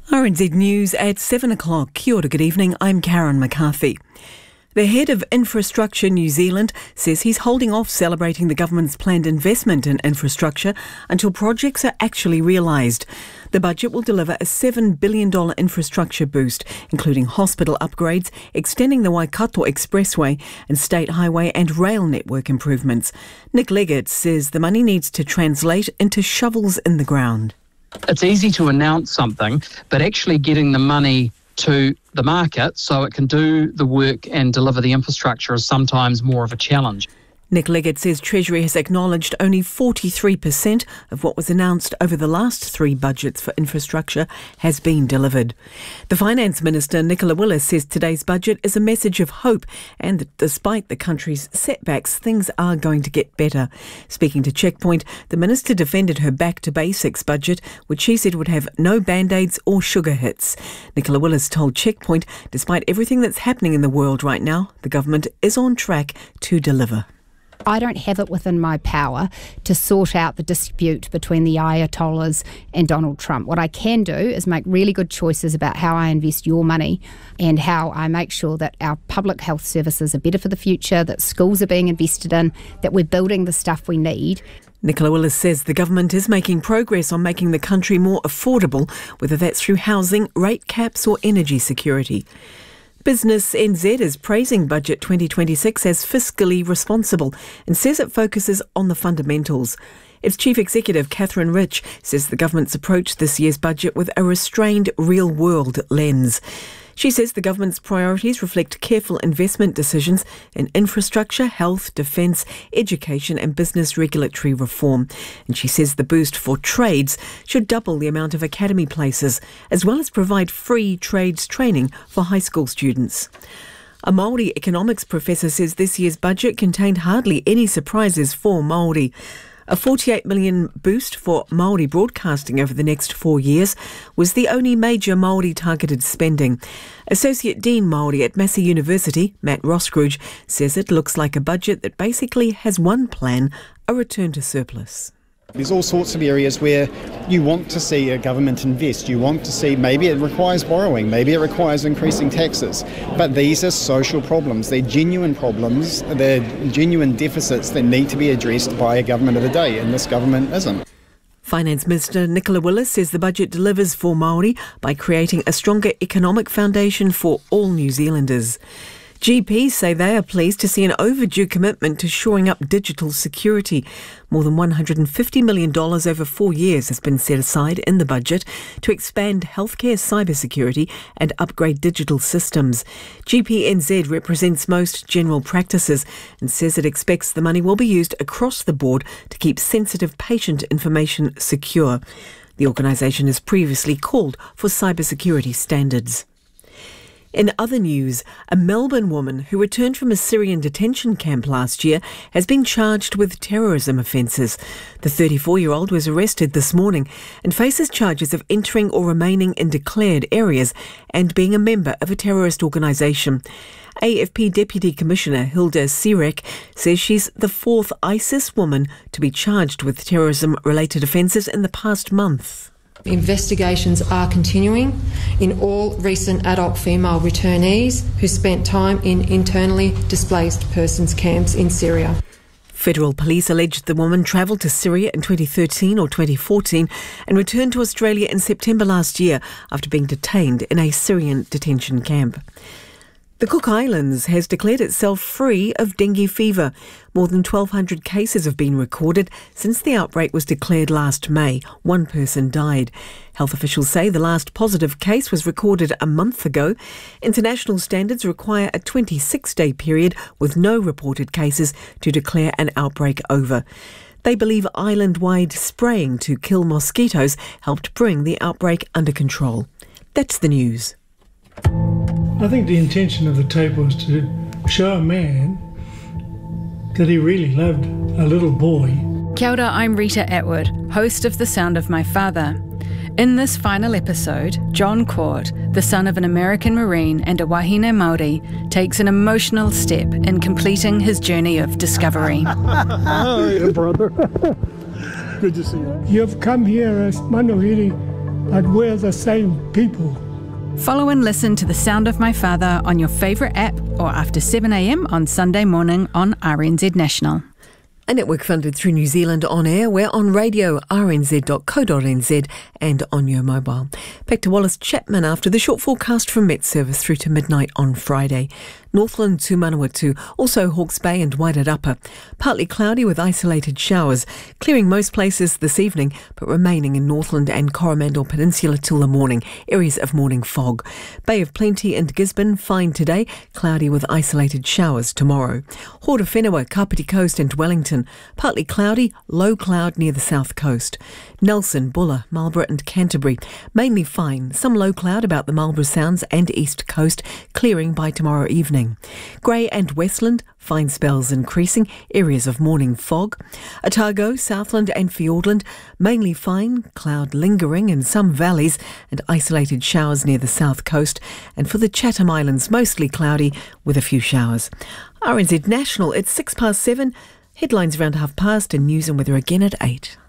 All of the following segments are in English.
RNZ News at 7 o'clock. Kia ora, good evening. I'm Karen McCarthy. The head of Infrastructure New Zealand says he's holding off celebrating the government's planned investment in infrastructure until projects are actually realised. The budget will deliver a $7 billion infrastructure boost, including hospital upgrades, extending the Waikato Expressway and state highway and rail network improvements. Nick Leggett says the money needs to translate into shovels in the ground. It's easy to announce something, but actually getting the money to the market so it can do the work and deliver the infrastructure is sometimes more of a challenge. Nick Leggett says Treasury has acknowledged only 43% of what was announced over the last three budgets for infrastructure has been delivered. The Finance Minister, Nicola Willis, says today's budget is a message of hope and that despite the country's setbacks, things are going to get better. Speaking to Checkpoint, the Minister defended her Back to Basics budget, which she said would have no band-aids or sugar hits. Nicola Willis told Checkpoint, despite everything that's happening in the world right now, the government is on track to deliver. I don't have it within my power to sort out the dispute between the Ayatollahs and Donald Trump. What I can do is make really good choices about how I invest your money and how I make sure that our public health services are better for the future, that schools are being invested in, that we're building the stuff we need. Nicola Willis says the government is making progress on making the country more affordable, whether that's through housing, rate caps or energy security. Business NZ is praising Budget 2026 as fiscally responsible and says it focuses on the fundamentals. Its Chief Executive, Catherine Rich, says the government's approached this year's budget with a restrained real-world lens. She says the government's priorities reflect careful investment decisions in infrastructure, health, defence, education and business regulatory reform. And she says the boost for trades should double the amount of academy places, as well as provide free trades training for high school students. A Māori economics professor says this year's budget contained hardly any surprises for Māori. A $48 million boost for Māori broadcasting over the next 4 years was the only major Māori targeted spending. Associate Dean Māori at Massey University, Matt Roscrooge, says it looks like a budget that basically has one plan: a return to surplus. There's all sorts of areas where you want to see a government invest. You want to see, maybe it requires borrowing, maybe it requires increasing taxes. But these are social problems. They're genuine problems. They're genuine deficits that need to be addressed by a government of the day, and this government isn't. Finance Minister Nicola Willis says the budget delivers for Māori by creating a stronger economic foundation for all New Zealanders. GPs say they are pleased to see an overdue commitment to shoring up digital security. More than $150 million over 4 years has been set aside in the budget to expand healthcare cybersecurity and upgrade digital systems. GPNZ represents most general practices and says it expects the money will be used across the board to keep sensitive patient information secure. The organisation has previously called for cybersecurity standards. In other news, a Melbourne woman who returned from a Syrian detention camp last year has been charged with terrorism offences. The 34-year-old was arrested this morning and faces charges of entering or remaining in declared areas and being a member of a terrorist organisation. AFP Deputy Commissioner Hilda Sirek says she's the fourth ISIS woman to be charged with terrorism-related offences in the past month. Investigations are continuing in all recent adult female returnees who spent time in internally displaced persons camps in Syria. Federal police alleged the woman travelled to Syria in 2013 or 2014 and returned to Australia in September last year after being detained in a Syrian detention camp. The Cook Islands has declared itself free of dengue fever. More than 1,200 cases have been recorded since the outbreak was declared last May. One person died. Health officials say the last positive case was recorded a month ago. International standards require a 26-day period with no reported cases to declare an outbreak over. They believe island-wide spraying to kill mosquitoes helped bring the outbreak under control. That's the news. I think the intention of the tape was to show a man that he really loved a little boy. Kia ora, I'm Rita Atwood, host of The Sound of My Father. In this final episode, John Court, the son of an American Marine and a wahine Māori, takes an emotional step in completing his journey of discovery. Oh, yeah, brother. Good to see you. You've come here as Manuhiri but we're the same people. Follow and listen to The Sound of My Father on your favourite app or after 7 a.m. on Sunday morning on RNZ National. A network funded through New Zealand On Air. We're on radio, rnz.co.nz and on your mobile. Back to Wallace Chapman after the short forecast from Met Service through to midnight on Friday. Northland to Manawatu, also Hawke's Bay and Wairarapa. Partly cloudy with isolated showers, clearing most places this evening, but remaining in Northland and Coromandel Peninsula till the morning. Areas of morning fog. Bay of Plenty and Gisborne, fine today, cloudy with isolated showers tomorrow. Horowhenua, Kapiti Coast and Wellington, partly cloudy, low cloud near the south coast. Nelson, Buller, Marlborough and Canterbury, mainly fine, some low cloud about the Marlborough Sounds and east coast, clearing by tomorrow evening. Grey and Westland, fine spells increasing, areas of morning fog. Otago, Southland and Fiordland, mainly fine, cloud lingering in some valleys and isolated showers near the south coast. And for the Chatham Islands, mostly cloudy with a few showers. RNZ National, it's 7:06. Headlines around past and news and weather again at 8.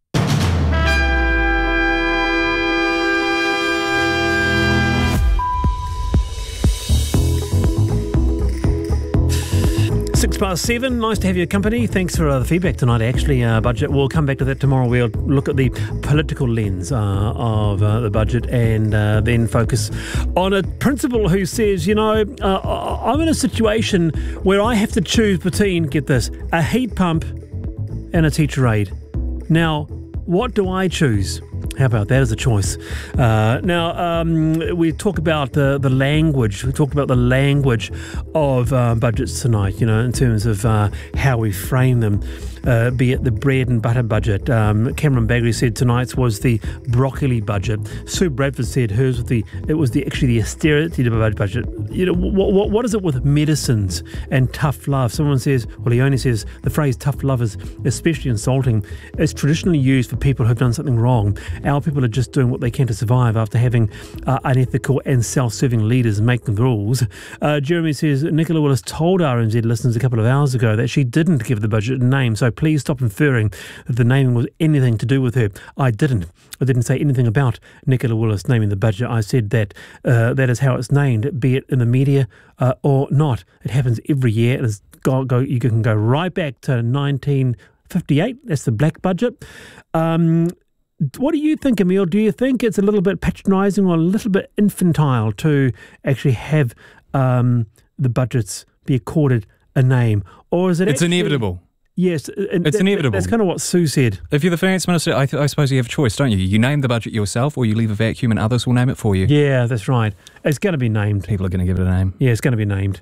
Six past 7, nice to have your company. Thanks for the feedback tonight, actually. Budget, we'll come back to that tomorrow. We'll look at the political lens of the budget and then focus on a principal who says, I'm in a situation where I have to choose between, get this, a heat pump and a teacher aid. Now, what do I choose? How about that as a choice? Now, we talk about the language. We talk about the language of budgets tonight, in terms of how we frame them, be it the bread and butter budget. Cameron Baggery said tonight's was the broccoli budget. Sue Bradford said hers was the austerity budget. What is it with medicines and tough love? Someone says, Leonie says, the phrase tough love is especially insulting. It's traditionally used for people who've done something wrong. Our people are just doing what they can to survive after having unethical and self-serving leaders make the rules. Jeremy says, Nicola Willis told RNZ listeners a couple of hours ago that she didn't give the budget a name, so please stop inferring that the naming was anything to do with her. I didn't say anything about Nicola Willis naming the budget. I said that that is how it's named, be it in the media or not. It happens every year, and you can go right back to 1958. That's the black budget. What do you think, Emile? Do you think it's a little bit patronising or a little bit infantile to actually have the budgets be accorded a name? Or is it It's inevitable. Yes. It's inevitable. That's kind of what Sue said. If you're the finance minister, I suppose you have a choice, don't you? You name the budget yourself or you leave a vacuum and others will name it for you. Yeah, that's right. It's going to be named. People are going to give it a name. Yeah, it's going to be named.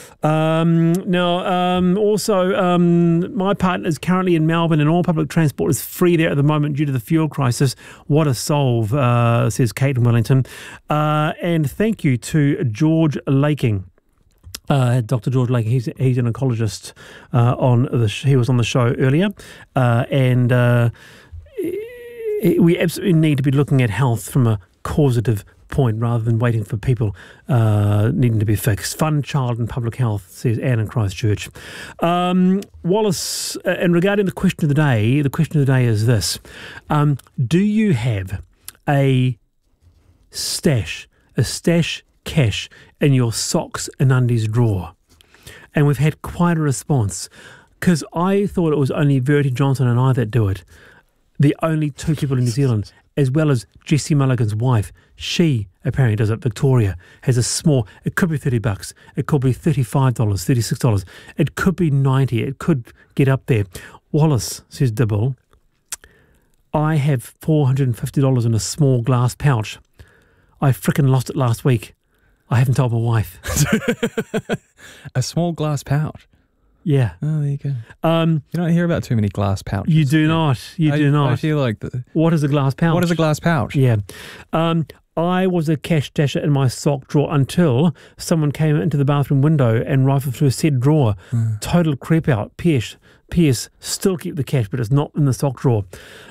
Also, my partner is currently in Melbourne and all public transport is free there at the moment due to the fuel crisis. What a solve, says Kate in Wellington. And thank you to George Laking. Dr. George Lake, he's an oncologist. He was on the show earlier, and we absolutely need to be looking at health from a causative point rather than waiting for people needing to be fixed. Fund, child and public health, says Anne in Christchurch. Wallace, and regarding the question of the day is this. Do you have a stash cash in your socks and undies drawer? And we've had quite a response because I thought it was only Verity Johnson and I that do it. The only two people in New Zealand, as well as Jessie Mulligan's wife. She apparently does it. Victoria has a small, it could be $30, it could be $35, $36, it could be $90, it could get up there. Wallace, says Dibble, I have $450 in a small glass pouch. I frickin' lost it last week. I haven't told my wife. A small glass pouch? Yeah. Oh, there you go. You don't hear about too many glass pouches. You do not. You do not. I feel like... What is a glass pouch? What is a glass pouch? Yeah. I was a cash stasher in my sock drawer until someone came into the bathroom window and rifled through a said drawer. Total creep out. P.S. Still keep the cash, but it's not in the sock drawer.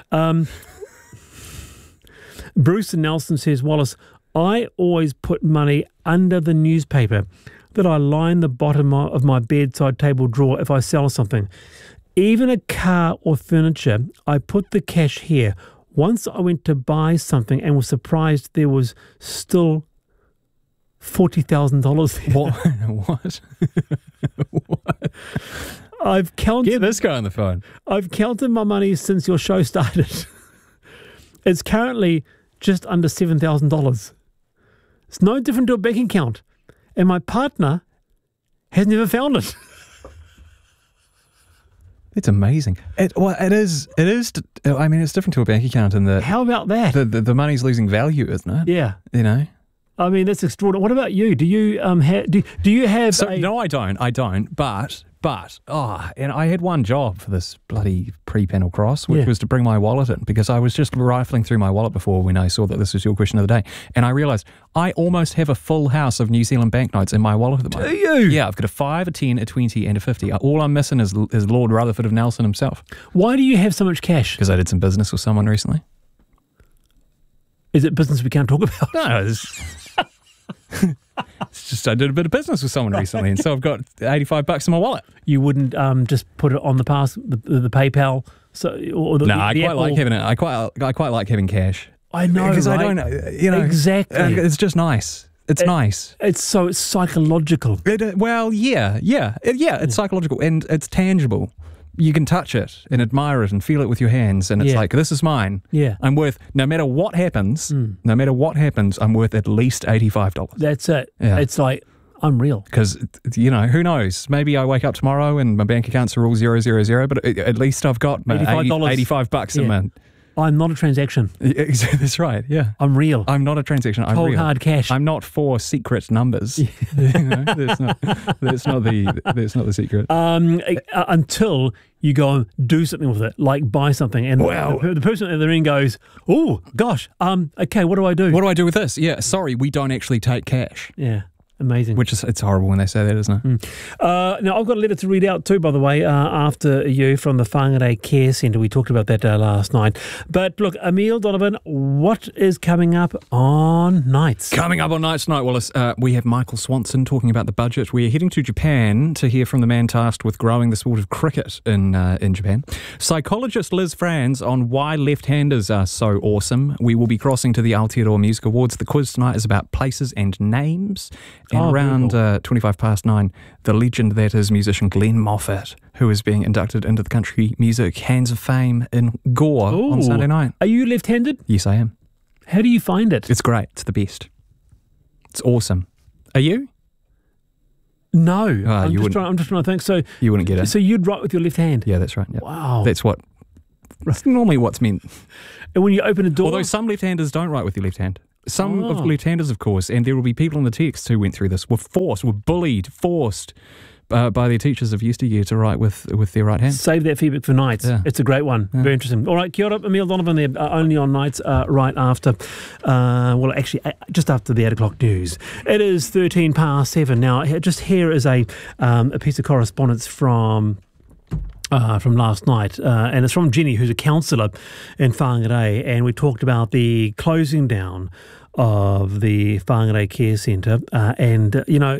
Bruce and Nelson says, Wallace, I always put money under the newspaper that I line the bottom of my bedside table drawer if I sell something. Even a car or furniture, I put the cash here. Once I went to buy something and was surprised there was still $40,000 there. What? I've counted. Get this guy on the phone. I've counted my money since your show started. It's currently just under $7,000. It's no different to a bank account. And my partner has never found it. It's amazing. It is. I mean, it's different to a bank account in that. How about that? The money's losing value, isn't it? Yeah. You know. I mean, that's extraordinary. What about you? Do you do you have No, I don't. But and I had one job for this bloody pre-panel cross, which was to bring my wallet in, because I was just rifling through my wallet before when I saw that this was your question of the day, and I realised I almost have a full house of New Zealand banknotes in my wallet at the moment. Do you? Yeah, I've got a 5, a 10, a 20 and a 50. All I'm missing is Lord Rutherford of Nelson himself. Why do you have so much cash? Because I did some business with someone recently. Is it business we can't talk about? No, it's just I did a bit of business with someone recently, and so I've got $85 in my wallet. You wouldn't just put it on the PayPal? I quite like having it. I quite like having cash. I know, because right? I don't, exactly. It's just nice. It's nice. It's psychological. It's psychological and it's tangible. You can touch it and admire it and feel it with your hands, and it's like, this is mine. Yeah. I'm worth, no matter what happens, I'm worth at least $85. That's it. Yeah. It's like, I'm real. Because, who knows? Maybe I wake up tomorrow and my bank accounts are all 000, but at least I've got $85 in my... I'm not a transaction. That's right, yeah. I'm real. I'm not a transaction, I'm cold real. hard cash. I'm not 4 secret numbers. That's not the secret. Until you go and do something with it, like buy something, and the person at the end goes, "Oh gosh, okay, what do I do? What do I do with this?" Yeah, sorry, we don't actually take cash. Yeah. Amazing. It's horrible when they say that, isn't it? Now, I've got a letter to read out too, by the way, after you, from the Whangarei Care Centre. We talked about that last night. But look, Emile Donovan, what is coming up on Nights? Coming up on Nights tonight, Wallace, we have Michael Swanson talking about the budget. We're heading to Japan to hear from the man tasked with growing the sport of cricket in Japan. Psychologist Liz Franz on why left-handers are so awesome. We will be crossing to the Aotearoa Music Awards. The quiz tonight is about places and names. And around 9:25, the legend that is musician Glenn Moffat, who is being inducted into the Country Music Hands of Fame in Gore on Sunday night. Are you left-handed? Yes, I am. How do you find it? It's great. It's the best. It's awesome. Are you? No. I'm just trying to think. So you wouldn't get it. So you'd write with your left hand? Yeah, that's right. Yep. Wow. That's normally what's meant. And when you open a door... Although some left-handers don't write with your left hand. Some of the left-handers, of course, and there will be people in the text who went through this, were bullied, forced by their teachers of yesteryear to write with their right hand. Save that feedback for Nights. Yeah. It's a great one. Yeah. Very interesting. All right, kia ora, Emile Donovan there, only on Nights, right after, just after the 8 o'clock news. It is 7:13. Now, just here is a piece of correspondence from last night, and it's from Jenny, who's a counsellor in Whangarei, and we talked about the closing down of the Whangarei Care Centre, and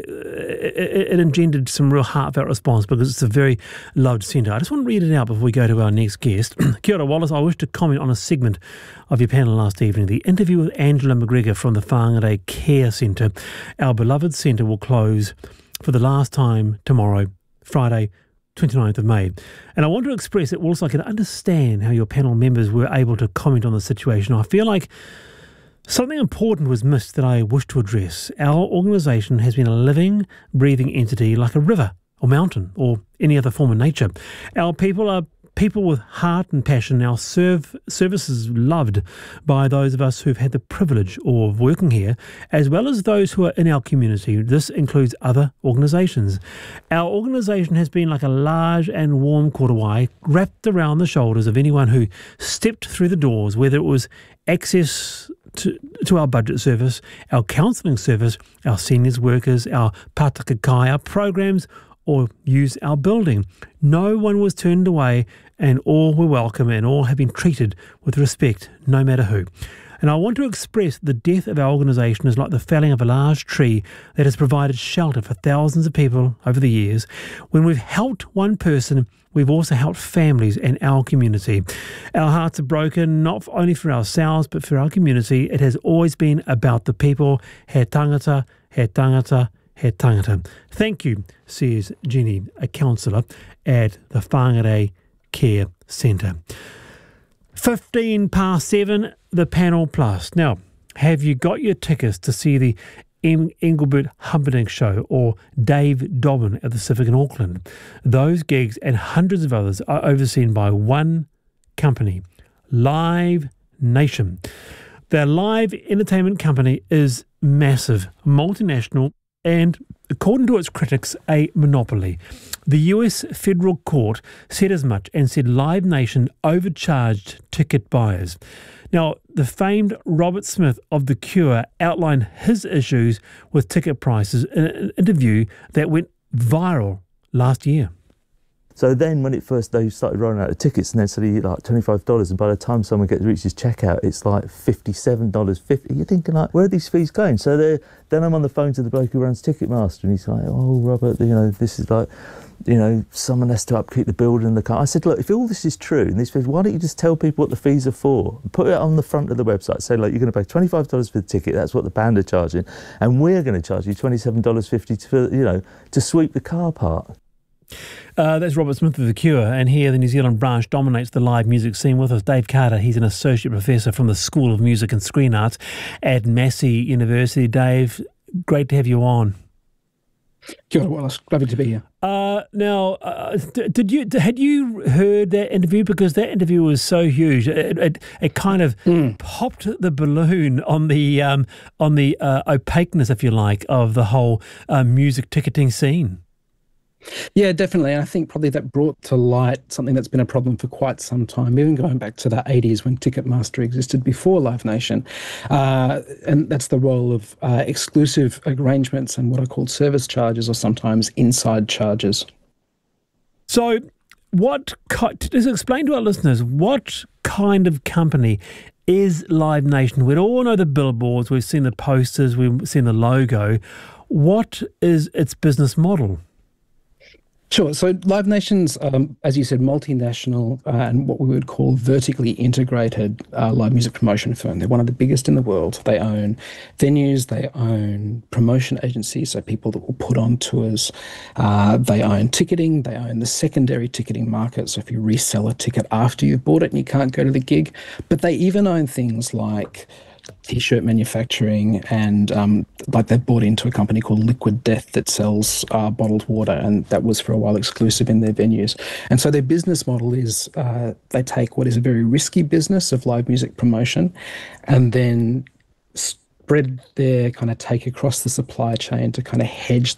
it engendered some real heartfelt response because it's a very loved centre. I just want to read it out before we go to our next guest. Kia ora, Wallace. I wish to comment on a segment of your panel last evening, the interview with Angela McGregor from the Whangarei Care Centre. Our beloved centre will close for the last time tomorrow, Friday, 29th of May. And I want to express that, Wallace, I can understand how your panel members were able to comment on the situation. I feel like something important was missed that I wish to address. Our organisation has been a living, breathing entity like a river or mountain or any other form of nature. Our people are people with heart and passion. Our service is loved by those of us who've had the privilege of working here, as well as those who are in our community. This includes other organisations. Our organisation has been like a large and warm korowai wrapped around the shoulders of anyone who stepped through the doors, whether it was access to our budget service, our counselling service, our seniors workers, our pātaka kai, our programs, or use our building. No one was turned away, and all were welcome, and all have been treated with respect, no matter who. And I want to express the death of our organisation is like the felling of a large tree that has provided shelter for thousands of people over the years. When we've helped one person, we've also helped families and our community. Our hearts are broken, not only for ourselves, but for our community. It has always been about the people. He tangata, he tangata, he tangata. Thank you, says Jenny, a counsellor at the Whangarei Care Centre. 7:15, the Panel Plus. Now, have you got your tickets to see the Engelbert Humperdinck Show or Dave Dobbin at the Civic in Auckland? Those gigs and hundreds of others are overseen by one company, Live Nation. Their live entertainment company is massive, multinational, and according to its critics, a monopoly. The US federal court said as much and said Live Nation overcharged ticket buyers. Now, the famed Robert Smith of The Cure outlined his issues with ticket prices in an interview that went viral last year. So then when they started rolling out the tickets, and then suddenly like $25, and by the time someone reaches checkout, it's like $57.50. You're thinking like, where are these fees going? So then I'm on the phone to the bloke who runs Ticketmaster, and he's like, oh, Robert, this is like, someone has to upkeep the building and the car. I said, look, if all this is true, and this, why don't you just tell people what the fees are for? Put it on the front of the website. Say, like, you're going to pay $25 for the ticket. That's what the band are charging, and we're going to charge you $27.50 to sweep the car park. That's Robert Smith of The Cure, and here the New Zealand branch dominates the live music scene. With us, Dave Carter. He's an associate professor from the School of Music and Screen Arts at Massey University. Dave, great to have you on. Kia ora, Wallace. Lovely to be here. Had you heard that interview? Because that interview was so huge, it kind of popped the balloon on the opaqueness, if you like, of the whole music ticketing scene. Yeah, definitely. And I think probably that brought to light something that's been a problem for quite some time, even going back to the 80s when Ticketmaster existed before Live Nation. And that's the role of exclusive arrangements and what are called service charges, or sometimes inside charges. So just explain to our listeners, what kind of company is Live Nation? We all know the billboards, we've seen the posters, we've seen the logo. What is its business model? Sure. So Live Nation's, as you said, multinational and what we would call vertically integrated live music promotion firm. They're one of the biggest in the world. They own venues, they own promotion agencies, so people that will put on tours. They own ticketing, they own the secondary ticketing market, so if you resell a ticket after you've bought it and you can't go to the gig. But they even own things like T-shirt manufacturing, and like they've bought into a company called Liquid Death that sells bottled water, and that was for a while exclusive in their venues. And so their business model is they take what is a very risky business of live music promotion and then spread their kind of take across the supply chain to kind of hedge